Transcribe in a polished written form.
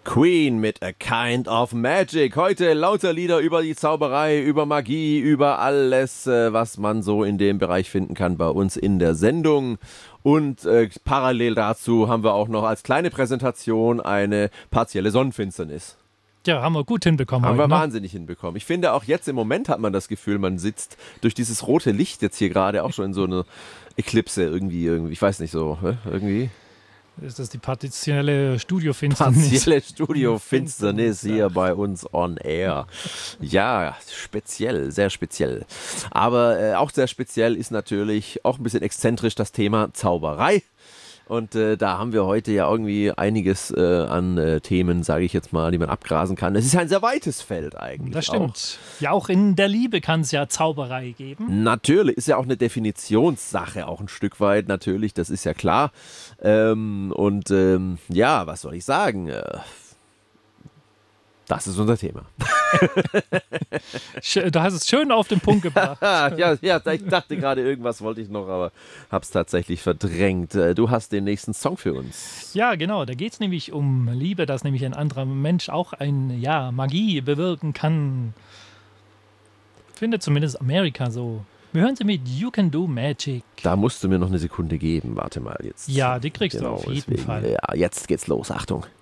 Queen mit A Kind of Magic. Heute lauter Lieder über die Zauberei, über Magie, über alles, was man so in dem Bereich finden kann bei uns in der Sendung. Und parallel dazu haben wir auch noch als kleine Präsentation eine partielle Sonnenfinsternis. Ja, haben wir gut hinbekommen. Haben wir ne? wahnsinnig hinbekommen. Ich finde auch jetzt im Moment hat man das Gefühl, man sitzt durch dieses rote Licht jetzt hier gerade auch schon in so einer Eklipse irgendwie, ich weiß nicht so, irgendwie. Ist das die partielle Studiofinsternis? Partielle Studiofinsternis hier bei uns on air. Ja, speziell, sehr speziell. Aber auch sehr speziell ist natürlich auch ein bisschen exzentrisch das Thema Zauberei. Und da haben wir heute ja irgendwie einiges an Themen, sage ich jetzt mal, die man abgrasen kann. Es ist ein sehr weites Feld eigentlich. Das stimmt. Ja, auch in der Liebe kann es ja Zauberei geben. Natürlich, ist ja auch eine Definitionssache, auch ein Stück weit natürlich, das ist ja klar. Ja, was soll ich sagen? Das ist unser Thema. Du hast es schön auf den Punkt gebracht. ja, ich dachte gerade, irgendwas wollte ich noch, aber hab's tatsächlich verdrängt. Du hast den nächsten Song für uns. Ja, genau. Da geht es nämlich um Liebe, dass nämlich ein anderer Mensch auch Magie bewirken kann. Findet zumindest Amerika so. Wir hören sie mit You Can Do Magic. Da musst du mir noch eine Sekunde geben. Warte mal jetzt. Ja, die kriegst du auf jeden Fall. Ja, jetzt geht's los. Achtung.